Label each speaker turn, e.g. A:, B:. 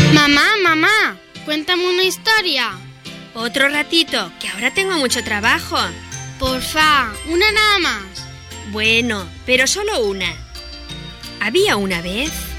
A: Mamá, cuéntame una historia.
B: Otro ratito, que ahora tengo mucho trabajo.
A: Porfa, una nada más.
B: Bueno, pero solo una. Había una vez